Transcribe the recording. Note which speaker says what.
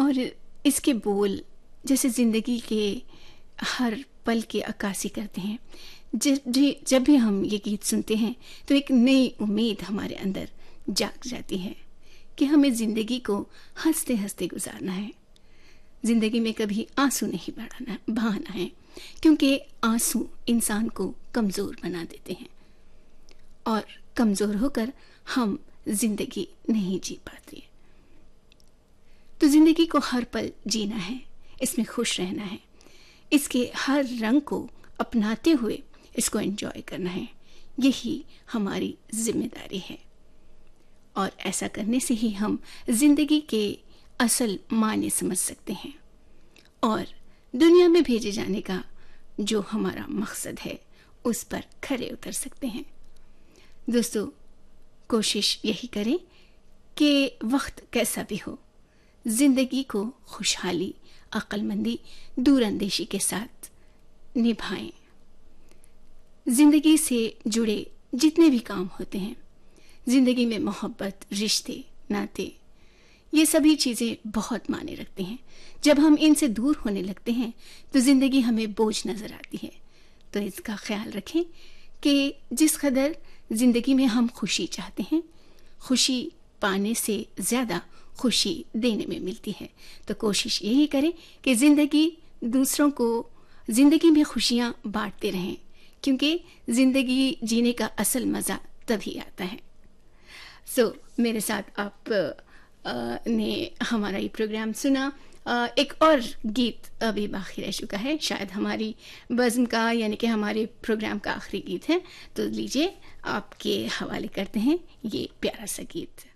Speaker 1: और इसके बोल जैसे ज़िंदगी के हर पल की अक्कासी करते हैं। जब भी हम ये गीत सुनते हैं तो एक नई उम्मीद हमारे अंदर जाग जाती है कि हमें ज़िंदगी को हंसते हंसते गुजारना है। ज़िंदगी में कभी आंसू नहीं बहाना है, क्योंकि आंसू इंसान को कमज़ोर बना देते हैं और कमज़ोर होकर हम ज़िंदगी नहीं जी पाते। तो ज़िंदगी को हर पल जीना है, इसमें खुश रहना है, इसके हर रंग को अपनाते हुए इसको एंजॉय करना है। यही हमारी जिम्मेदारी है और ऐसा करने से ही हम ज़िंदगी के असल मायने समझ सकते हैं और दुनिया में भेजे जाने का जो हमारा मकसद है उस पर खरे उतर सकते हैं। दोस्तों, कोशिश यही करें कि वक्त कैसा भी हो, ज़िंदगी को खुशहाली, अक्लमंदी, दूरअंदेशी के साथ निभाएं। ज़िंदगी से जुड़े जितने भी काम होते हैं, ज़िंदगी में मोहब्बत, रिश्ते, नाते, ये सभी चीज़ें बहुत मायने रखती हैं। जब हम इनसे दूर होने लगते हैं तो ज़िंदगी हमें बोझ नज़र आती है। तो इसका ख्याल रखें कि जिस कदर ज़िंदगी में हम खुशी चाहते हैं, खुशी पाने से ज़्यादा खुशी देने में मिलती है। तो कोशिश यही करें कि दूसरों को ज़िंदगी में खुशियाँ बांटते रहें, क्योंकि ज़िंदगी जीने का असल मज़ा तभी आता है। मेरे साथ आप ने हमारा ये प्रोग्राम सुना। एक और गीत अभी बाकी रह चुका है, शायद हमारी बज़्म का यानी कि हमारे प्रोग्राम का आखिरी गीत है। तो लीजिए, आपके हवाले करते हैं ये प्यारा सा गीत।